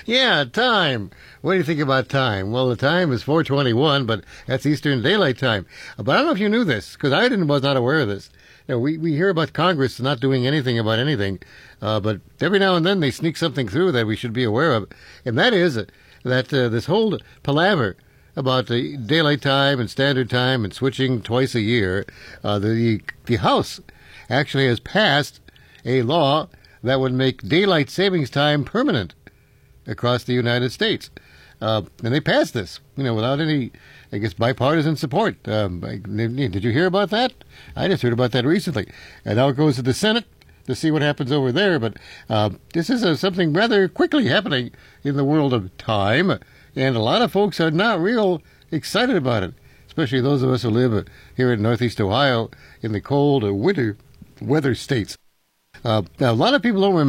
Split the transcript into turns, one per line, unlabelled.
Yeah, time. What do you think about time? Well, the time is 4:21, but that's Eastern Daylight Time. But I don't know if you knew this, because was not aware of this. You know, we hear about Congress not doing anything about anything, but every now and then they sneak something through that we should be aware of, and that is that this whole palaver about the daylight time and standard time and switching twice a year, the House actually has passed a law that would make daylight savings time permanent across the United States. And they passed this, without any, I guess, bipartisan support. Did you hear about that? I just heard about that recently. And now it goes to the Senate to see what happens over there. But this is something rather quickly happening in the world of time. And a lot of folks are not real excited about it, especially those of us who live here in Northeast Ohio in the cold winter weather states. Now, a lot of people don't remember